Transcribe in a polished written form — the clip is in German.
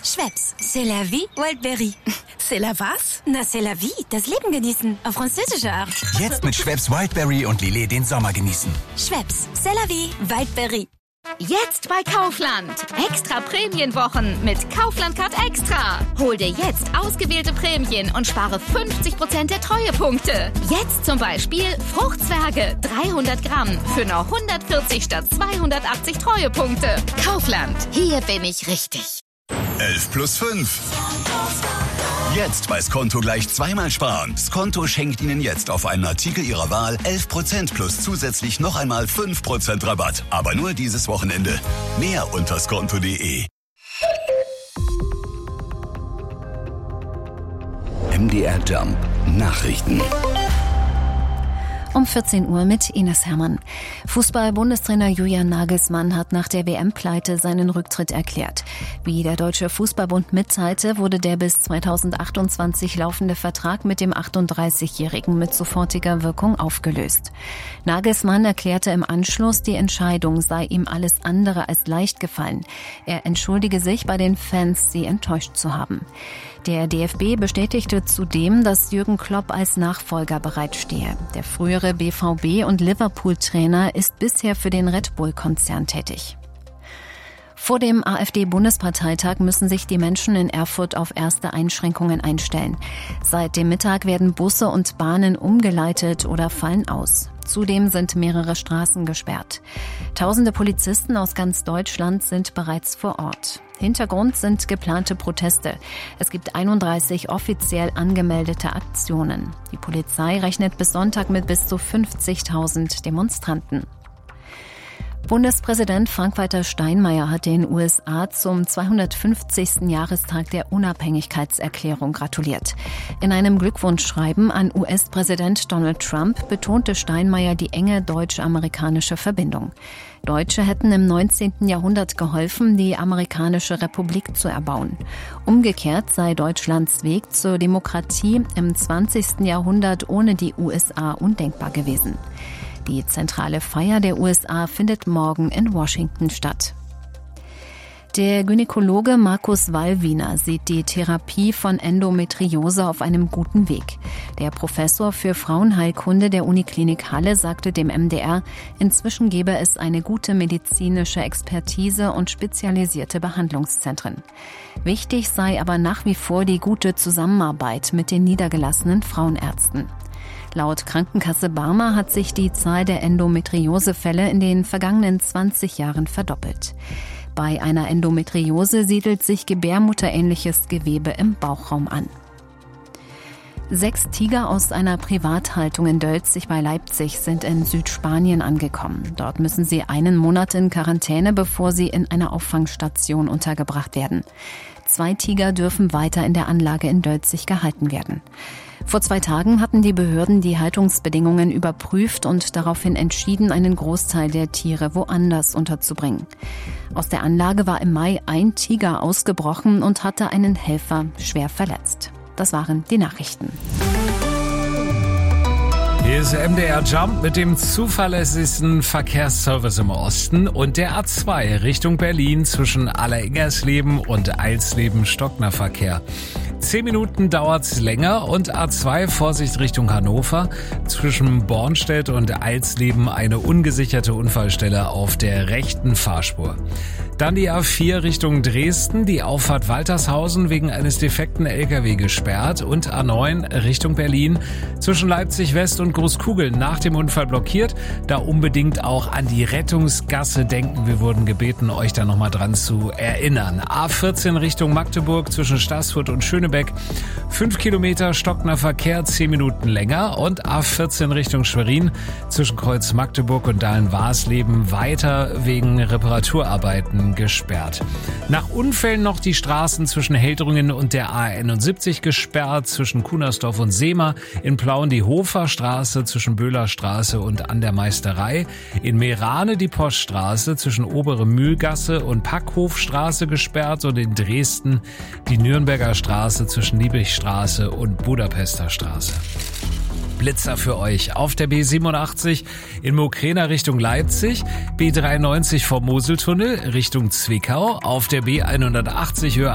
Schweppes, c'est la vie, Wildberry. C'est la was? Na, c'est la vie, das Leben genießen, auf französische Art. Jetzt mit Schweppes Wildberry und Lillet den Sommer genießen. Schweppes, c'est la vie, Wildberry. Jetzt bei Kaufland. Extra Prämienwochen mit Kaufland Card Extra. Hol dir jetzt ausgewählte Prämien und spare 50% der Treuepunkte. Jetzt zum Beispiel Fruchtzwerge 300 Gramm für nur 140 statt 280 Treuepunkte. Kaufland, hier bin ich richtig. 11 plus 5. Jetzt bei Skonto gleich zweimal sparen. Skonto schenkt Ihnen jetzt auf einen Artikel Ihrer Wahl 11% plus zusätzlich noch einmal 5% Rabatt. Aber nur dieses Wochenende. Mehr unter skonto.de. MDR Jump Nachrichten. Um 14 Uhr mit Ines Hermann. Fußball-Bundestrainer Julian Nagelsmann hat nach der WM-Pleite seinen Rücktritt erklärt. Wie der Deutsche Fußballbund mitteilte, wurde der bis 2028 laufende Vertrag mit dem 38-Jährigen mit sofortiger Wirkung aufgelöst. Nagelsmann erklärte im Anschluss, die Entscheidung sei ihm alles andere als leicht gefallen. Er entschuldige sich bei den Fans, sie enttäuscht zu haben. Der DFB bestätigte zudem, dass Jürgen Klopp als Nachfolger bereitstehe. Der frühere BVB- und Liverpool-Trainer ist bisher für den Red Bull-Konzern tätig. Vor dem AfD-Bundesparteitag müssen sich die Menschen in Erfurt auf erste Einschränkungen einstellen. Seit dem Mittag werden Busse und Bahnen umgeleitet oder fallen aus. Zudem sind mehrere Straßen gesperrt. Tausende Polizisten aus ganz Deutschland sind bereits vor Ort. Hintergrund sind geplante Proteste. Es gibt 31 offiziell angemeldete Aktionen. Die Polizei rechnet bis Sonntag mit bis zu 50.000 Demonstranten. Bundespräsident Frank-Walter Steinmeier hat den USA zum 250. Jahrestag der Unabhängigkeitserklärung gratuliert. In einem Glückwunschschreiben an US-Präsident Donald Trump betonte Steinmeier die enge deutsch-amerikanische Verbindung. Deutsche hätten im 19. Jahrhundert geholfen, die amerikanische Republik zu erbauen. Umgekehrt sei Deutschlands Weg zur Demokratie im 20. Jahrhundert ohne die USA undenkbar gewesen. Die zentrale Feier der USA findet morgen in Washington statt. Der Gynäkologe Markus Wallwiener sieht die Therapie von Endometriose auf einem guten Weg. Der Professor für Frauenheilkunde der Uniklinik Halle sagte dem MDR, inzwischen gebe es eine gute medizinische Expertise und spezialisierte Behandlungszentren. Wichtig sei aber nach wie vor die gute Zusammenarbeit mit den niedergelassenen Frauenärzten. Laut Krankenkasse Barmer hat sich die Zahl der Endometriosefälle in den vergangenen 20 Jahren verdoppelt. Bei einer Endometriose siedelt sich gebärmutterähnliches Gewebe im Bauchraum an. 6 Tiger aus einer Privathaltung in Dölzig bei Leipzig sind in Südspanien angekommen. Dort müssen sie einen Monat in Quarantäne, bevor sie in einer Auffangstation untergebracht werden. 2 Tiger dürfen weiter in der Anlage in Dölzig gehalten werden. Vor 2 Tagen hatten die Behörden die Haltungsbedingungen überprüft und daraufhin entschieden, einen Großteil der Tiere woanders unterzubringen. Aus der Anlage war im Mai ein Tiger ausgebrochen und hatte einen Helfer schwer verletzt. Das waren die Nachrichten. Hier ist MDR Jump mit dem zuverlässigsten Verkehrsservice im Osten und der A2 Richtung Berlin zwischen Alleringgersleben und Eilsleben-Stockner-Verkehr. 10 Minuten dauert's länger und A2 Vorsicht Richtung Hannover. Zwischen Bornstedt und Eilsleben eine ungesicherte Unfallstelle auf der rechten Fahrspur. Dann die A4 Richtung Dresden, die Auffahrt Waltershausen wegen eines defekten LKW gesperrt und A9 Richtung Berlin zwischen Leipzig West und Großkugeln nach dem Unfall blockiert. Da unbedingt auch an die Rettungsgasse denken. Wir wurden gebeten, euch da nochmal dran zu erinnern. A14 Richtung Magdeburg zwischen Staßfurt und Schönebeck. 5 Kilometer Stockner Verkehr, 10 Minuten länger. Und A14 Richtung Schwerin zwischen Kreuz Magdeburg und Dahlen-Warsleben weiter wegen Reparaturarbeiten gesperrt. Nach Unfällen noch die Straßen zwischen Heldrungen und der A71 gesperrt, zwischen Kunersdorf und Seema, in Plauen die Hoferstraße zwischen Böhlerstraße und an der Meisterei, in Meerane die Poststraße zwischen Obere Mühlgasse und Packhofstraße gesperrt und in Dresden die Nürnberger Straße zwischen Liebichstraße und Budapester Straße. Blitzer für euch auf der B87 in Mokrena Richtung Leipzig, B93 vom Moseltunnel Richtung Zwickau, auf der B180 Höhe